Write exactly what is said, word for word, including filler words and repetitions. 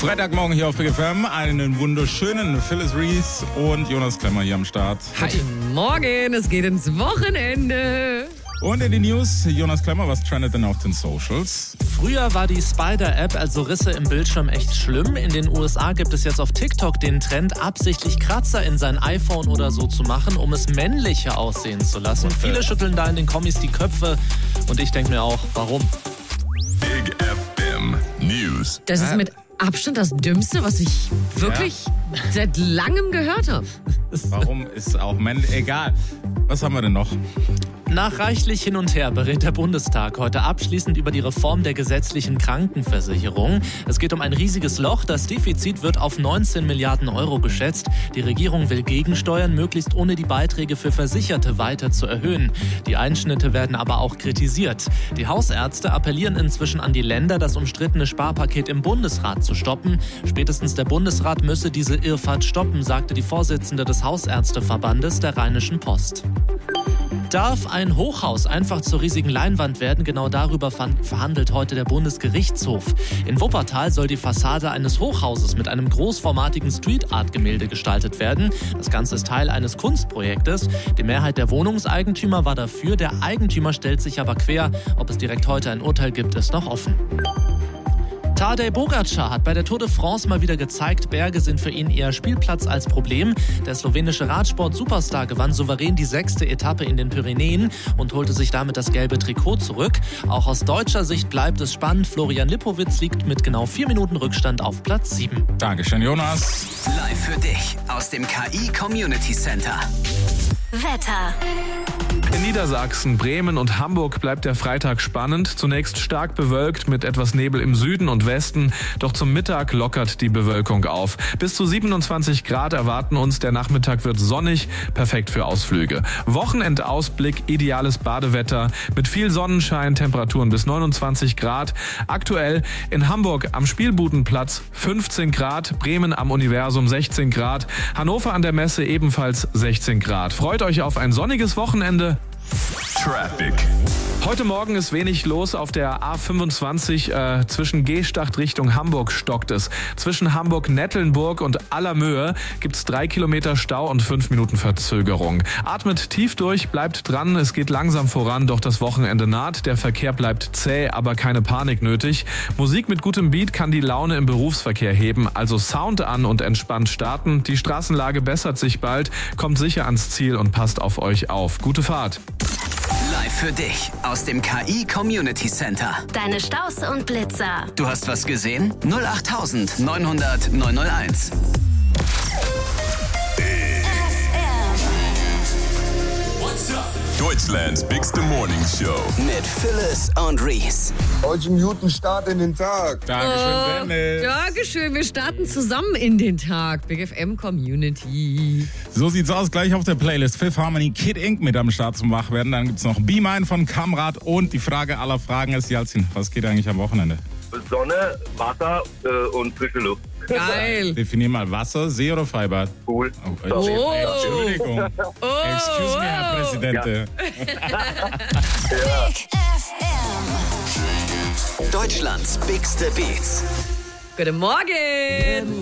Freitagmorgen hier auf Big F M. Einen wunderschönen Phyllis Reese und Jonas Klemmer hier am Start. Hi. Guten Morgen, es geht ins Wochenende. Und in den News, Jonas Klemmer, was trendet denn auf den Socials? Früher war die Spider-App, also Risse im Bildschirm, echt schlimm. In den U S A gibt es jetzt auf TikTok den Trend, absichtlich Kratzer in sein iPhone oder so zu machen, um es männlicher aussehen zu lassen. Okay. Viele schütteln da in den Kommis die Köpfe und ich denke mir auch, warum? Big F M News. Das ist mit Abstand das Dümmste, was ich wirklich ja. seit langem gehört habe. Warum ist auch männlich? Egal. Was haben wir denn noch? Nach reichlich hin und her berät der Bundestag heute abschließend über die Reform der gesetzlichen Krankenversicherung. Es geht um ein riesiges Loch. Das Defizit wird auf neunzehn Milliarden Euro geschätzt. Die Regierung will gegensteuern, möglichst ohne die Beiträge für Versicherte weiter zu erhöhen. Die Einschnitte werden aber auch kritisiert. Die Hausärzte appellieren inzwischen an die Länder, das umstrittene Sparpaket im Bundesrat zu stoppen. Spätestens der Bundesrat müsse diese Irrfahrt stoppen, sagte die Vorsitzende des Hausärzteverbandes der Rheinischen Post. Darf ein Hochhaus einfach zur riesigen Leinwand werden? Genau darüber verhandelt heute der Bundesgerichtshof. In Wuppertal soll die Fassade eines Hochhauses mit einem großformatigen Street-Art-Gemälde gestaltet werden. Das Ganze ist Teil eines Kunstprojektes. Die Mehrheit der Wohnungseigentümer war dafür. Der Eigentümer stellt sich aber quer. Ob es direkt heute ein Urteil gibt, ist noch offen. Tadej Pogačar hat bei der Tour de France mal wieder gezeigt, Berge sind für ihn eher Spielplatz als Problem. Der slowenische Radsport-Superstar gewann souverän die sechste Etappe in den Pyrenäen und holte sich damit das gelbe Trikot zurück. Auch aus deutscher Sicht bleibt es spannend. Florian Lipowitz liegt mit genau vier Minuten Rückstand auf Platz sieben. Dankeschön, Jonas. Live für dich aus dem K I Community Center. Wetter. In Niedersachsen, Bremen und Hamburg bleibt der Freitag spannend. Zunächst stark bewölkt mit etwas Nebel im Süden und Westen. Doch zum Mittag lockert die Bewölkung auf. Bis zu siebenundzwanzig Grad erwarten uns. Der Nachmittag wird sonnig, perfekt für Ausflüge. Wochenendausblick, ideales Badewetter mit viel Sonnenschein, Temperaturen bis neunundzwanzig Grad. Aktuell in Hamburg am Spielbudenplatz fünfzehn Grad, Bremen am Universum sechzehn Grad, Hannover an der Messe ebenfalls sechzehn Grad. Freut euch auf ein sonniges Wochenende. Traffic. Heute Morgen ist wenig los auf der A fünfundzwanzig. Äh, zwischen Gstacht Richtung Hamburg stockt es. Zwischen Hamburg-Nettlenburg und Allermöhe gibt es drei Kilometer Stau und fünf Minuten Verzögerung. Atmet tief durch, bleibt dran. Es geht langsam voran, doch das Wochenende naht. Der Verkehr bleibt zäh, aber keine Panik nötig. Musik mit gutem Beat kann die Laune im Berufsverkehr heben. Also Sound an und entspannt starten. Die Straßenlage bessert sich bald. Kommt sicher ans Ziel und passt auf euch auf. Gute Fahrt. Live für dich aus dem K I Community Center. Deine Staus und Blitzer. Du hast was gesehen? null acht neunhundert neunhunderteins. Deutschlands Bigste Morning Show. Mit Phyllis und Reese. Heute einen guten Start in den Tag. Dankeschön, Dennis. Dankeschön, wir starten zusammen in den Tag. Big F M Community. So sieht's aus, gleich auf der Playlist. Fifth Harmony, Kid Ink mit am Start zum Wachwerden. Dann gibt's noch Be Mine von Kamrat und die Frage aller Fragen ist, Jalzin, was geht eigentlich am Wochenende? Sonne, Wasser äh, und frische Luft. Geil. Definier mal Wasser, See oder Freibad? Cool. Oh, Oh. Entschuldigung. Oh. Excuse me, Herr Präsident. Big F M. Deutschlands bigste Beats. Guten Morgen.